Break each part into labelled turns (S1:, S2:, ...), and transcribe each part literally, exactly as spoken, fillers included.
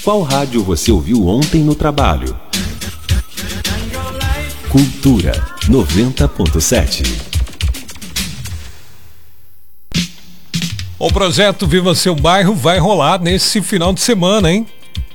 S1: Qual rádio você ouviu ontem no trabalho? Cultura noventa ponto sete.
S2: O projeto Viva Seu Bairro vai rolar nesse final de semana, hein?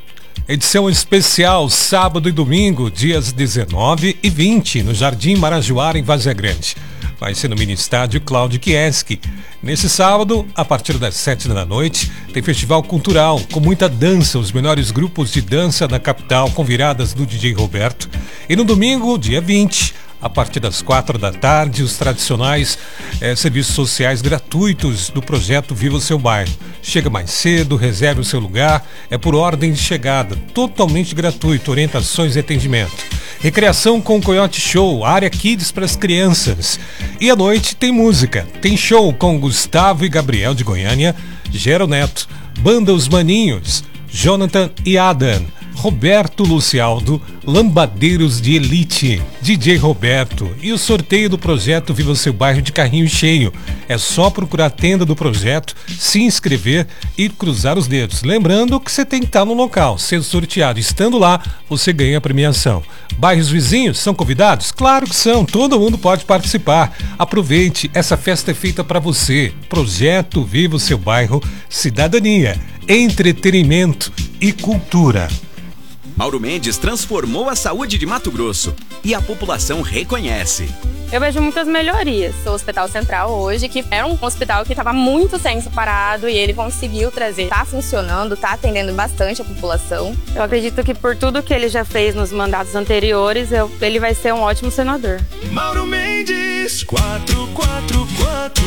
S2: Edição especial, sábado e domingo, dias dezenove e vinte, no Jardim Marajoara, em Várzea Grande. Vai ser no mini estádio Cláudio Kieski. Nesse sábado, a partir das sete da noite, tem festival cultural com muita dança, os melhores grupos de dança da capital com viradas do D J Roberto. E no domingo, dia vinte, a partir das quatro da tarde, os tradicionais eh, serviços sociais gratuitos do projeto Viva o Seu Bairro. Chega mais cedo, reserve o seu lugar, é por ordem de chegada, totalmente gratuito, orientações e atendimento. Recreação com Coyote Show, área Kids para as crianças. E à noite tem música, tem show com Gustavo e Gabriel de Goiânia, Gero Neto, Banda Os Maninhos, Jonathan e Adam, Roberto Lucialdo, Lambadeiros de Elite, D J Roberto e o sorteio do projeto Viva o Seu Bairro de carrinho cheio. É só procurar a tenda do projeto, se inscrever e cruzar os dedos. Lembrando que você tem que estar no local, sendo sorteado. Estando lá, você ganha a premiação. Bairros vizinhos são convidados? Claro que são, todo mundo pode participar. Aproveite, essa festa é feita para você. Projeto Viva o Seu Bairro, cidadania, entretenimento e cultura.
S3: Mauro Mendes transformou a saúde de Mato Grosso e a população reconhece.
S4: Eu vejo muitas melhorias. O Hospital Central hoje, que era um hospital que estava muito tempo parado e ele conseguiu trazer. Está funcionando, está atendendo bastante a população.
S5: Eu acredito que por tudo que ele já fez nos mandatos anteriores, eu, ele vai ser um ótimo senador.
S6: Mauro Mendes, quatro quatro quatro.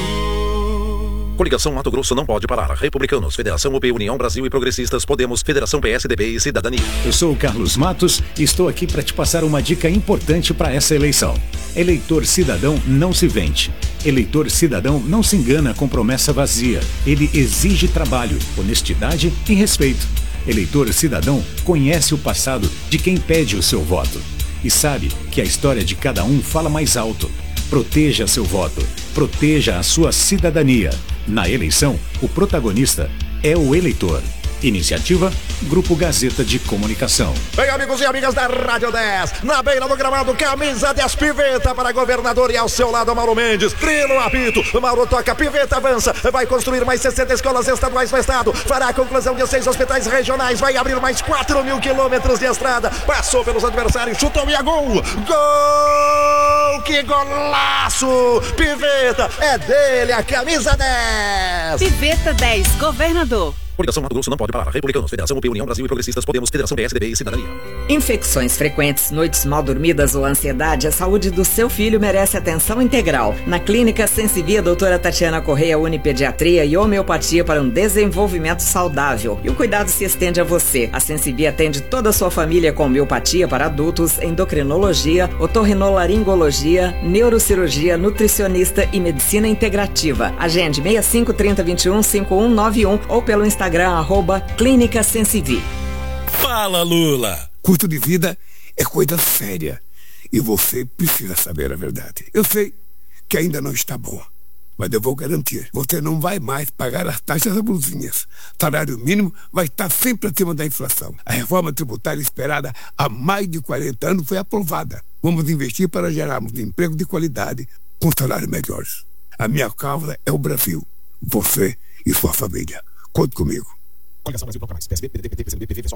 S7: Coligação Mato Grosso não pode parar. Republicanos, Federação U P, União Brasil e Progressistas, Podemos, Federação P S D B e Cidadania.
S8: Eu sou o Carlos Matos e estou aqui para te passar uma dica importante para essa eleição. Eleitor cidadão não se vende. Eleitor cidadão não se engana com promessa vazia. Ele exige trabalho, honestidade e respeito. Eleitor cidadão conhece o passado de quem pede o seu voto e sabe que a história de cada um fala mais alto. Proteja seu voto. Proteja a sua cidadania. Na eleição, o protagonista é o eleitor. Iniciativa Grupo Gazeta de Comunicação.
S9: Bem, amigos e amigas da Rádio dez, na beira do gramado, camisa dez, piveta para governador e ao seu lado Mauro Mendes. Trino apito, Mauro toca, piveta avança, vai construir mais sessenta escolas estaduais no estado, fará a conclusão de seis hospitais regionais, vai abrir mais quatro mil quilômetros de estrada, passou pelos adversários, chutou e a gol! Gol! Que golaço! Piveta, é dele a camisa dez!
S10: Piveta dez, governador.
S7: Coligação Mato Grosso não pode parar. Republicanos, Federação U P, União Brasil e Progressistas, Podemos, Federação P S D B e Cidadania.
S10: Infecções frequentes, noites mal dormidas ou ansiedade, a saúde do seu filho merece atenção integral. Na Clínica Sensivia, doutora Tatiana Correia une pediatria e homeopatia para um desenvolvimento saudável. E o cuidado se estende a você. A Sensivia atende toda a sua família com homeopatia para adultos, endocrinologia, otorrinolaringologia, neurocirurgia, nutricionista e medicina integrativa. Agende seis cinco, trinta, vinte e um, cinco um nove um ou pelo Instagram arroba Clínica Sensivi.
S11: Fala, Lula! Custo de vida é coisa séria e você precisa saber a verdade. Eu sei que ainda não está bom, mas eu vou garantir, você não vai mais pagar as taxas abusivas. Salário mínimo vai estar sempre acima da inflação. A reforma tributária esperada há mais de quarenta anos foi aprovada. Vamos investir para gerarmos emprego de qualidade com salários melhores. A minha causa é o Brasil, você e sua família. Conte comigo.
S12: Coligação Brasil Blocamais, P S B, P D T, P T,